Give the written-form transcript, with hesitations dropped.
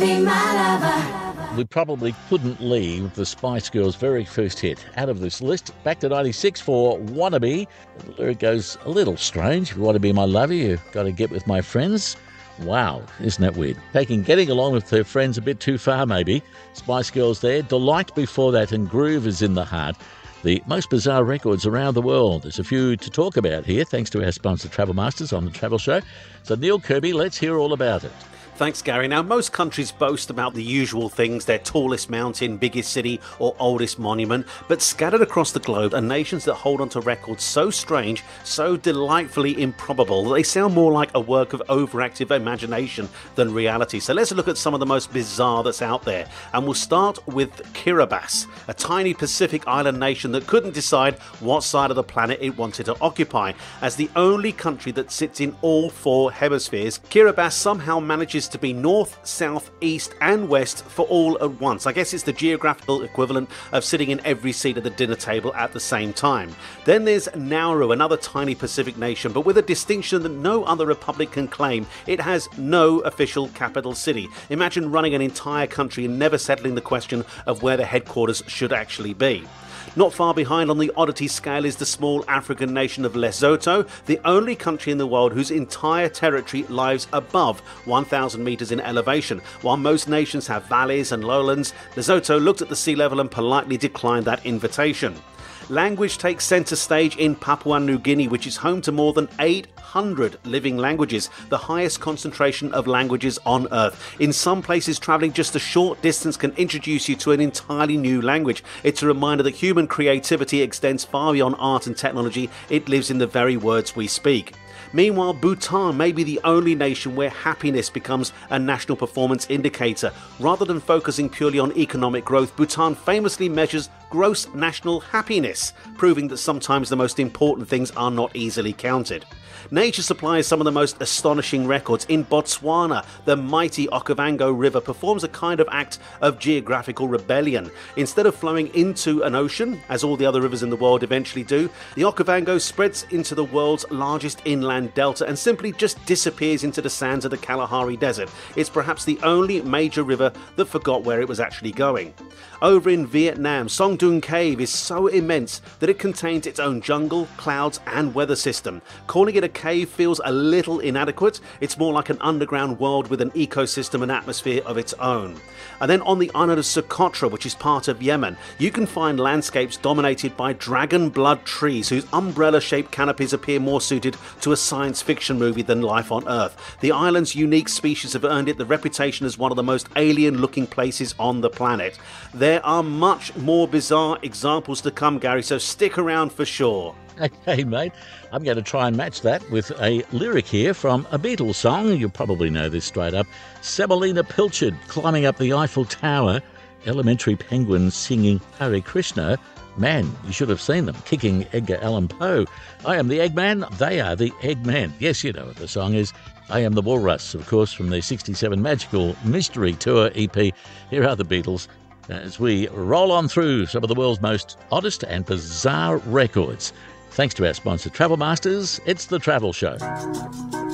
Be my lover. We probably couldn't leave the Spice Girls' very first hit out of this list. Back to 96 for Wannabe. The lyric goes a little strange. If you want to be my lover, you've got to get with my friends. Wow, isn't that weird? Getting along with her friends a bit too far, maybe. Spice Girls there. Delight before that, and Groove is in the heart. The most bizarre records around the world. There's a few to talk about here, thanks to our sponsor, Travel Masters, on the Travel Show. So, Neil Kirby, let's hear all about it. Thanks, Gary. Now, most countries boast about the usual things, their tallest mountain, biggest city, or oldest monument, but scattered across the globe are nations that hold onto records so strange, so delightfully improbable, that they sound more like a work of overactive imagination than reality. So let's look at some of the most bizarre that's out there. And we'll start with Kiribati, a tiny Pacific island nation that couldn't decide what side of the planet it wanted to occupy. As the only country that sits in all four hemispheres, Kiribati somehow manages to be north, south, east and west for all at once. I guess it's the geographical equivalent of sitting in every seat at the dinner table at the same time. Then there's Nauru, another tiny Pacific nation, but with a distinction that no other republic can claim. It has no official capital city. Imagine running an entire country and never settling the question of where the headquarters should actually be. Not far behind on the oddity scale is the small African nation of Lesotho, the only country in the world whose entire territory lies above 1,000 metres in elevation. While most nations have valleys and lowlands, Lesotho looked at the sea level and politely declined that invitation. Language takes centre stage in Papua New Guinea, which is home to more than 800 living languages, the highest concentration of languages on Earth. In some places, travelling just a short distance can introduce you to an entirely new language. It's a reminder that human creativity extends far beyond art and technology. It lives in the very words we speak. Meanwhile, Bhutan may be the only nation where happiness becomes a national performance indicator. Rather than focusing purely on economic growth, Bhutan famously measures gross national happiness, proving that sometimes the most important things are not easily counted. Nature supplies some of the most astonishing records. In Botswana, the mighty Okavango River performs a kind of act of geographical rebellion. Instead of flowing into an ocean, as all the other rivers in the world eventually do, the Okavango spreads into the world's largest inland delta and simply just disappears into the sands of the Kalahari Desert. It's perhaps the only major river that forgot where it was actually going. Over in Vietnam, Song Doong Cave is so immense that it contains its own jungle, clouds and weather system. Calling it a cave feels a little inadequate. It's more like an underground world with an ecosystem and atmosphere of its own. And then on the island of Socotra, which is part of Yemen, you can find landscapes dominated by dragon blood trees whose umbrella-shaped canopies appear more suited to a science fiction movie than life on Earth. The island's unique species have earned it the reputation as one of the most alien-looking places on the planet. There are much more bizarre examples to come, Gary, so stick around for sure. Okay, mate. I'm going to try and match that with a lyric here from a Beatles song. You'll probably know this straight up. Semolina Pilchard climbing up the Eiffel Tower. Elementary penguins singing Hare Krishna. Man, you should have seen them kicking Edgar Allan Poe. I am the Eggman. They are the Eggman. Yes, you know what the song is. I am the Walrus, of course, from their 67 Magical Mystery Tour EP. Here are the Beatles as we roll on through some of the world's most oddest and bizarre records. Thanks to our sponsor, Travel Masters, it's The Travel Show.